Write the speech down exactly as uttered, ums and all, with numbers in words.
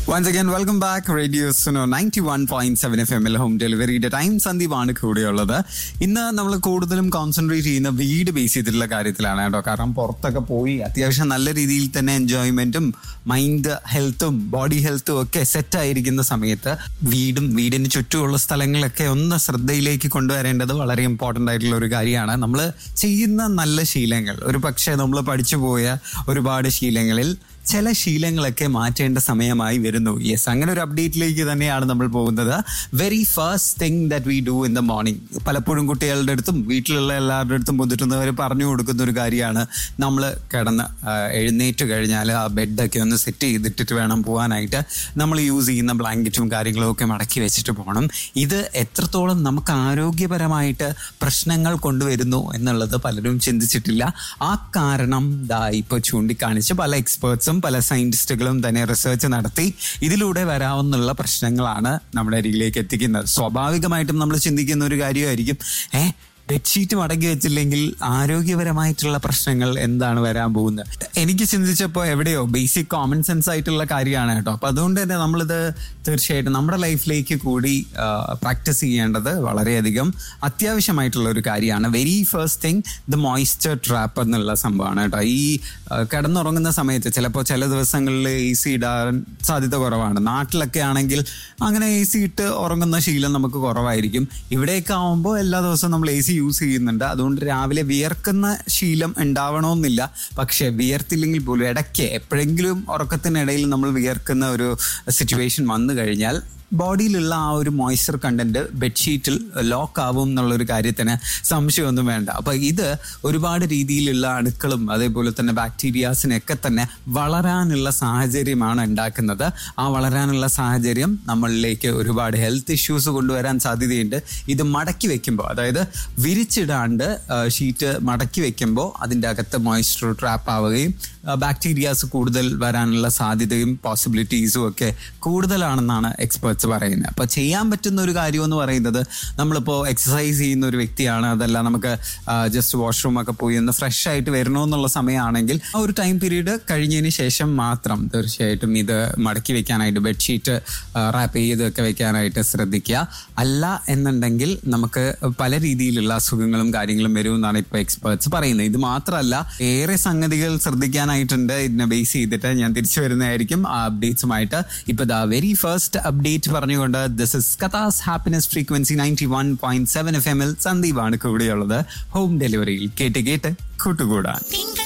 Once again, welcome back. Radio Suno ninety-one point seven F M home delivery time സന്ദീപാണ് കൂടെയുള്ളത്. ഇന്ന് നമ്മൾ കൂടുതലും concentrate ചെയ്യുന്ന വീട് ബേസ് ചെയ്തിട്ടുള്ള കാര്യത്തിലാണ് കേട്ടോ. കാരണം പുറത്തൊക്കെ പോയി അത്യാവശ്യം നല്ല രീതിയിൽ തന്നെ എൻജോയ്മെന്റും മൈൻഡ് ഹെൽത്തും ബോഡി ഹെൽത്തും ഒക്കെ സെറ്റ് ആയിരിക്കുന്ന സമയത്ത് വീടും വീടിന് ചുറ്റുമുള്ള സ്ഥലങ്ങളൊക്കെ ഒന്ന് ശ്രദ്ധയിലേക്ക് കൊണ്ടുവരേണ്ടത് വളരെ ഇമ്പോർട്ടൻ്റ് ആയിട്ടുള്ള ഒരു കാര്യമാണ്. നമ്മൾ ചെയ്യുന്ന നല്ല ശീലങ്ങൾ, ഒരു പക്ഷേ നമ്മൾ പഠിച്ചു പോയ ഒരുപാട് ശീലങ്ങളിൽ ചില ശീലങ്ങളൊക്കെ മാറ്റേണ്ട സമയമായി വരുന്നു. യെസ്, അങ്ങനെ ഒരു അപ്ഡേറ്റിലേക്ക് തന്നെയാണ് നമ്മൾ പോകുന്നത്. Very first thing that we do in the morning. പലപ്പോഴും കുട്ടികളുടെ അടുത്തും വീട്ടിലുള്ള എല്ലാവരുടെ അടുത്തും മുതിർന്നവർ പറഞ്ഞു കൊടുക്കുന്ന ഒരു കാര്യമാണ്, നമ്മൾ കിടന്ന് എഴുന്നേറ്റ് കഴിഞ്ഞാൽ ആ ബെഡൊക്കെ ഒന്ന് സെറ്റ് ചെയ്തിട്ടിട്ട് വേണം പോകാനായിട്ട്. നമ്മൾ യൂസ് ചെയ്യുന്ന ബ്ലാങ്കറ്റും കാര്യങ്ങളും ഒക്കെ മടക്കി വെച്ചിട്ട് പോകണം. ഇത് എത്രത്തോളം നമുക്ക് ആരോഗ്യപരമായിട്ട് പ്രശ്നങ്ങൾ കൊണ്ടുവരുന്നു എന്നുള്ളത് പലരും ചിന്തിച്ചിട്ടില്ല. ആ കാരണം ദാ ഇപ്പോൾ ചൂണ്ടിക്കാണിച്ച് പല എക്സ്പേർട്സും പല സയന്റിസ്റ്റുകളും തന്നെ റിസർച്ച് നടത്തി ഇതിലൂടെ വരാവുന്ന പ്രശ്നങ്ങളാണ് നമ്മുടെ അരികിലേക്ക് എത്തിക്കുന്നത്. സ്വാഭാവികമായിട്ടും നമ്മൾ ചിന്തിക്കുന്ന ഒരു കാര്യമായിരിക്കും, ഏ ബെഡ്ഷീറ്റ് മടക്കി വെച്ചില്ലെങ്കിൽ ആരോഗ്യപരമായിട്ടുള്ള പ്രശ്നങ്ങൾ എന്താണ് വരാൻ പോകുന്നത്. എനിക്ക് ചിന്തിച്ചപ്പോൾ എവിടെയോ ബേസിക് കോമൺ സെൻസ് ആയിട്ടുള്ള കാര്യമാണ് കേട്ടോ. അപ്പം അതുകൊണ്ട് തന്നെ നമ്മളിത് തീർച്ചയായിട്ടും നമ്മുടെ ലൈഫിലേക്ക് കൂടി പ്രാക്ടീസ് ചെയ്യേണ്ടത് വളരെയധികം അത്യാവശ്യമായിട്ടുള്ള ഒരു കാര്യമാണ്. Very first thing the moisture trap എന്നുള്ള സംഭവമാണ് കേട്ടോ. ഈ കിടന്നുറങ്ങുന്ന സമയത്ത് ചിലപ്പോൾ ചില ദിവസങ്ങളിൽ എ സി ഇടാൻ സാധ്യത കുറവാണ്. നാട്ടിലൊക്കെ ആണെങ്കിൽ അങ്ങനെ എ സി ഇട്ട് ഉറങ്ങുന്ന ശീലം നമുക്ക് കുറവായിരിക്കും. ഇവിടെയൊക്കെ ആകുമ്പോൾ എല്ലാ ദിവസവും നമ്മൾ എ സി യൂസ് ചെയ്യുന്നുണ്ട്. അതുകൊണ്ട് രാവിലെ വിയർക്കുന്ന ശീലം ഉണ്ടാവണമെന്നില്ല. പക്ഷെ വിയർത്തില്ലെങ്കിൽ പോലും ഇടയ്ക്ക് എപ്പോഴെങ്കിലും ഉറക്കത്തിനിടയിൽ നമ്മൾ വിയർക്കുന്ന ഒരു സിറ്റുവേഷൻ വന്നു കഴിഞ്ഞാൽ ബോഡിയിലുള്ള ആ ഒരു മോയ്സ്ചർ കണ്ടന്റ് ബെഡ്ഷീറ്റിൽ ലോക്ക് ആവും എന്നുള്ളൊരു കാര്യത്തിന് സംശയമൊന്നും വേണ്ട. അപ്പം ഇത് ഒരുപാട് രീതിയിലുള്ള അണുക്കളും അതേപോലെ തന്നെ ബാക്ടീരിയാസിനൊക്കെ തന്നെ വളരാനുള്ള സാഹചര്യമാണ് ഉണ്ടാക്കുന്നത്. ആ വളരാനുള്ള സാഹചര്യം നമ്മളിലേക്ക് ഒരുപാട് ഹെൽത്ത് ഇഷ്യൂസ് കൊണ്ടുവരാൻ സാധ്യതയുണ്ട്. ഇത് മടക്കി വെക്കുമ്പോൾ, അതായത് വിരിച്ചിടാണ്ട് ഷീറ്റ് മടക്കി വെക്കുമ്പോൾ അതിൻ്റെ അകത്ത് മോയ്സ്ചർ ട്രാപ്പ് ആവുകയും ബാക്ടീരിയാസ് കൂടുതൽ വരാനുള്ള സാധ്യതയും പോസിബിലിറ്റീസും ഒക്കെ കൂടുതലാണെന്നാണ് എക്സ്പേർട്സ് പറയുന്നത്. അപ്പോൾ ചെയ്യാൻ പറ്റുന്ന ഒരു കാര്യം എന്ന് പറയുന്നത്, നമ്മളിപ്പോൾ എക്സസൈസ് ചെയ്യുന്ന ഒരു വ്യക്തിയാണ്, അതല്ല നമുക്ക് ജസ്റ്റ് വാഷ്റൂം ഒക്കെ പോയി ഒന്ന് ഫ്രഷ് ആയിട്ട് വരണമെന്നുള്ള സമയമാണെങ്കിൽ ആ ഒരു ടൈം പീരീഡ് കഴിഞ്ഞതിന് ശേഷം മാത്രം തീർച്ചയായിട്ടും ഇത് മടക്കി വെക്കാനായിട്ട് ബെഡ്ഷീറ്റ് റാപ്പ് ചെയ്തൊക്കെ വെക്കാനായിട്ട് ശ്രദ്ധിക്കുക. അല്ല എന്നുണ്ടെങ്കിൽ നമുക്ക് പല രീതിയിലുള്ള അസുഖങ്ങളും കാര്യങ്ങളും വരുമെന്നാണ് ഇപ്പോൾ എക്സ്പേർട്സ് പറയുന്നത്. ഇത് മാത്രമല്ല, ഏറെ സംഗതികൾ ശ്രദ്ധിക്കാനായിട്ടുണ്ട്. ഇതിനെ ബേസ് ചെയ്തിട്ട് ഞാൻ തിരിച്ചു വരുന്നതായിരിക്കും ആ അപ്ഡേറ്റ്സുമായിട്ട്. ഇപ്പോൾ ദ വെരി ഫസ്റ്റ് അപ്ഡേറ്റ് പറഞ്ഞുകൊണ്ട് this is കഥാസ് happiness frequency ninety one point seven F എമ്മിൽ സന്ദീപാണ് കൂടെയുള്ളത്. ഹോം ഡെലിവറിയിൽ കേട്ട് കേട്ട് കൂട്ടുകൂടാൻ.